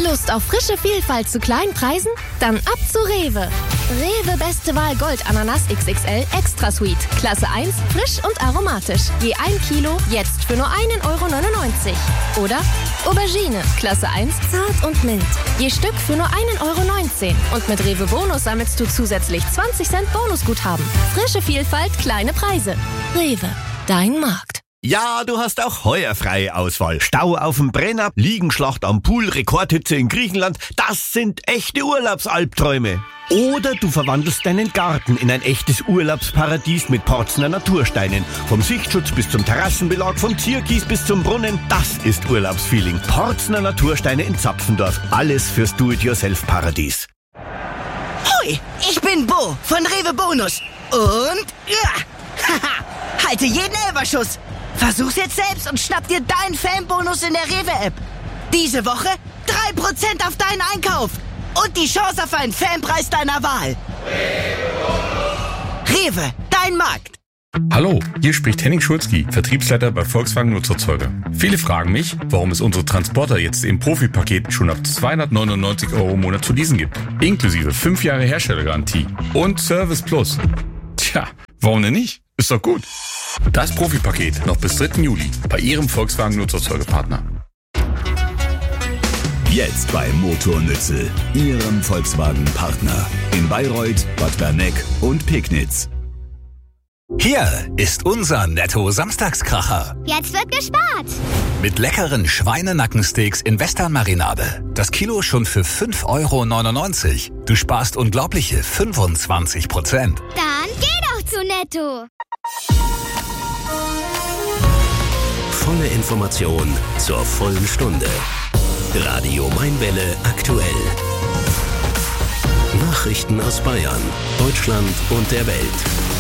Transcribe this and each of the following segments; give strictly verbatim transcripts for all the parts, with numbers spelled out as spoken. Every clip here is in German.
Lust auf frische Vielfalt zu kleinen Preisen? Dann ab zu Rewe. Rewe Beste Wahl Gold Ananas X X L Extra Sweet. Klasse eins, frisch und aromatisch. Je ein Kilo, jetzt für nur einen Euro neunundneunzig. Oder Aubergine, Klasse eins, zart und mild. Je Stück für nur einen Euro neunzehn. Und mit Rewe Bonus sammelst du zusätzlich zwanzig Cent Bonusguthaben. Frische Vielfalt, kleine Preise. Rewe, dein Markt. Ja, du hast auch heuer freie Auswahl. Stau auf dem Brenner, Liegenschlacht am Pool, Rekordhitze in Griechenland. Das sind echte Urlaubsalbträume. Oder du verwandelst deinen Garten in ein echtes Urlaubsparadies mit Porzner Natursteinen. Vom Sichtschutz bis zum Terrassenbelag, vom Zierkies bis zum Brunnen. Das ist Urlaubsfeeling. Porzner Natursteine in Zapfendorf. Alles fürs Do-it-yourself-Paradies. Hoi, ich bin Bo von Rewe Bonus. Und ja, haha, halte jeden Elferschuss. Versuch's jetzt selbst und schnapp dir deinen Fanbonus in der Rewe-App. Diese Woche drei Prozent auf deinen Einkauf. Und die Chance auf einen Fanpreis deiner Wahl. Rewe, dein Markt. Hallo, hier spricht Henning Schulzki, Vertriebsleiter bei Volkswagen Nutzerzeuger. Viele fragen mich, warum es unsere Transporter jetzt im Profipaket schon ab zweihundertneunundneunzig Euro im Monat zu leasen gibt. Inklusive fünf Jahre Herstellergarantie und Service Plus. Tja, warum denn nicht? Ist doch gut. Das Profipaket noch bis dritten Juli bei Ihrem Volkswagen Nutzerzeugerpartner. Jetzt bei Motornützel, Ihrem Volkswagen-Partner. In Bayreuth, Bad Berneck und Pegnitz. Hier ist unser Netto-Samstagskracher. Jetzt wird gespart. Mit leckeren Schweinenackensteaks in Western-Marinade. Das Kilo schon für fünf Euro neunundneunzig. Du sparst unglaubliche fünfundzwanzig Prozent. Dann geh doch zu Netto. Volle Information zur vollen Stunde. Radio Mainwelle aktuell. Nachrichten aus Bayern, Deutschland und der Welt.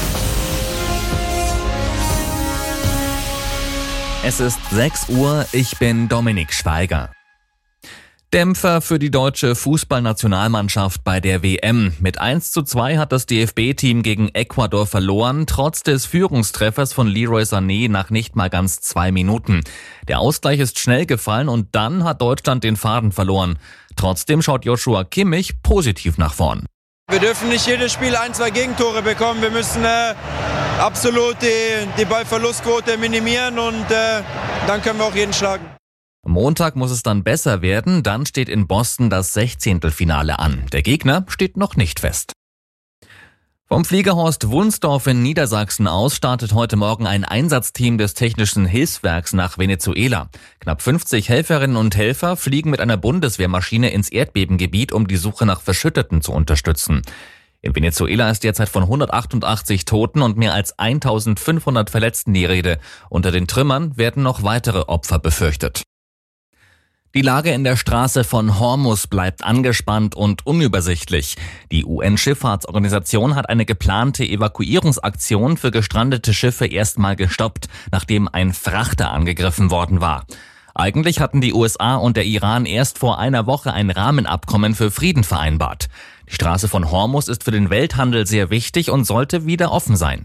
Es ist sechs Uhr, ich bin Dominik Schweiger. Dämpfer für die deutsche Fußballnationalmannschaft bei der W M. Mit eins zu zwei hat das D F B-Team gegen Ecuador verloren, trotz des Führungstreffers von Leroy Sané nach nicht mal ganz zwei Minuten. Der Ausgleich ist schnell gefallen und dann hat Deutschland den Faden verloren. Trotzdem schaut Joshua Kimmich positiv nach vorn. Wir dürfen nicht jedes Spiel ein, zwei Gegentore bekommen. Wir müssen äh, absolut die, die Ballverlustquote minimieren und äh, dann können wir auch jeden schlagen. Montag muss es dann besser werden, dann steht in Boston das Sechzehntelfinale an. Der Gegner steht noch nicht fest. Vom Fliegerhorst Wunsdorf in Niedersachsen aus startet heute Morgen ein Einsatzteam des Technischen Hilfswerks nach Venezuela. Knapp fünfzig Helferinnen und Helfer fliegen mit einer Bundeswehrmaschine ins Erdbebengebiet, um die Suche nach Verschütteten zu unterstützen. In Venezuela ist derzeit von hundertachtundachtzig Toten und mehr als eintausendfünfhundert Verletzten die Rede. Unter den Trümmern werden noch weitere Opfer befürchtet. Die Lage in der Straße von Hormuz bleibt angespannt und unübersichtlich. Die U N-Schifffahrtsorganisation hat eine geplante Evakuierungsaktion für gestrandete Schiffe erstmal gestoppt, nachdem ein Frachter angegriffen worden war. Eigentlich hatten die U S A und der Iran erst vor einer Woche ein Rahmenabkommen für Frieden vereinbart. Die Straße von Hormuz ist für den Welthandel sehr wichtig und sollte wieder offen sein.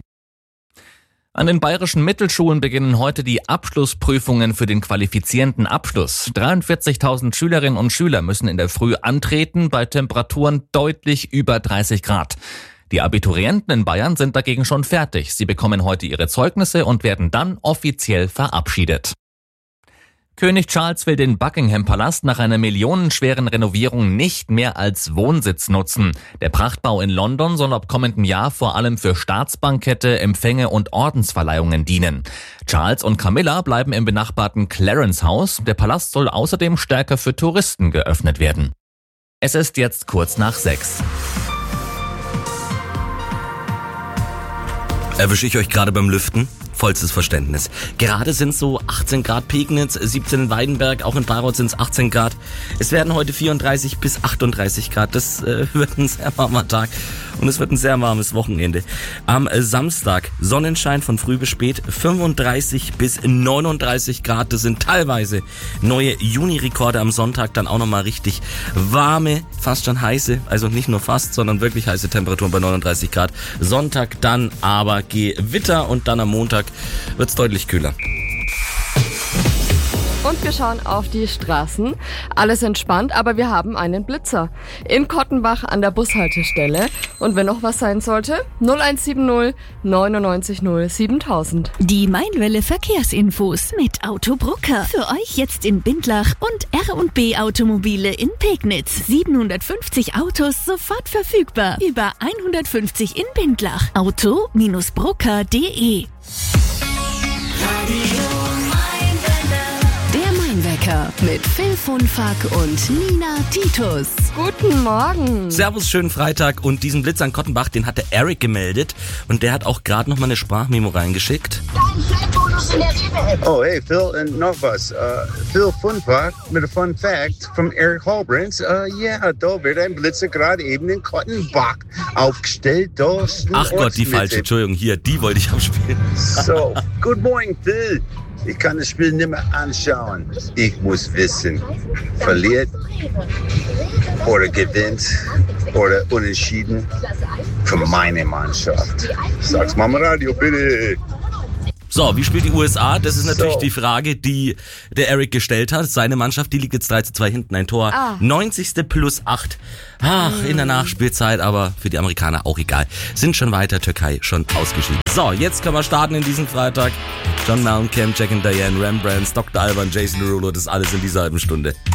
An den bayerischen Mittelschulen beginnen heute die Abschlussprüfungen für den qualifizierenden Abschluss. dreiundvierzigtausend Schülerinnen und Schüler müssen in der Früh antreten bei Temperaturen deutlich über dreißig Grad. Die Abiturienten in Bayern sind dagegen schon fertig. Sie bekommen heute ihre Zeugnisse und werden dann offiziell verabschiedet. König Charles will den Buckingham-Palast nach einer millionenschweren Renovierung nicht mehr als Wohnsitz nutzen. Der Prachtbau in London soll ab kommendem Jahr vor allem für Staatsbankette, Empfänge und Ordensverleihungen dienen. Charles und Camilla bleiben im benachbarten Clarence House. Der Palast soll außerdem stärker für Touristen geöffnet werden. Es ist jetzt kurz nach sechs. Erwische ich euch gerade beim Lüften? Vollstes Verständnis. Gerade sind so achtzehn Grad Pegnitz, siebzehn in Weidenberg, auch in Bayreuth sind es achtzehn Grad. Es werden heute vierunddreißig bis achtunddreißig Grad. Das äh, wird ein sehr warmer Tag und es wird ein sehr warmes Wochenende. Am äh, Samstag Sonnenschein von früh bis spät, fünfunddreißig bis neununddreißig Grad. Das sind teilweise neue Juni-Rekorde. Am Sonntag dann auch nochmal richtig warme, fast schon heiße, also nicht nur fast, sondern wirklich heiße Temperaturen bei neununddreißig Grad. Sonntag dann aber Gewitter und dann am Montag wird's deutlich kühler. Und wir schauen auf die Straßen. Alles entspannt, aber wir haben einen Blitzer. In Kottenbach an der Bushaltestelle. Und wenn noch was sein sollte, null eins sieben null neunundneunzig null siebentausend. Die Mainwelle Verkehrsinfos mit Autobrucker. Für euch jetzt in Bindlach und R und B Automobile in Pegnitz. siebenhundertfünfzig Autos sofort verfügbar. Über hundertfünfzig in Bindlach. auto Bindestrich brucker punkt de. Wecker mit Phil von Fack und Nina Titus. Guten Morgen. Servus, schönen Freitag. Und diesen Blitz an Kottenbach, den hat der Eric gemeldet. Und der hat auch gerade noch mal eine Sprachmemo reingeschickt. Oh, hey, Phil, und noch was. Uh, Phil von Fack mit einem Fun Fact von Eric Holbrands. Uh, ja, da wird ein Blitzer gerade eben in Kottenbach aufgestellt. Da Ach Gott, die falsche. Entschuldigung, hier, die wollte ich abspielen. So, good morning, Phil. Ich kann das Spiel nicht mehr anschauen. Ich muss wissen, verliert oder gewinnt oder unentschieden für meine Mannschaft. Sag's mal im Radio, bitte. So, wie spielt die U S A? Das ist natürlich so. die Frage, die der Eric gestellt hat. Seine Mannschaft, die liegt jetzt drei zu zwei hinten, ein Tor. Ah. neunzigste plus acht. Ach, mm. in der Nachspielzeit, aber für die Amerikaner auch egal. Sind schon weiter, Türkei schon ausgeschieden. So, jetzt können wir starten in diesem Freitag. John Mellencamp, Jack and Diane, Rembrandts, Doktor Alban, Jason Derulo, das alles in dieser halben Stunde.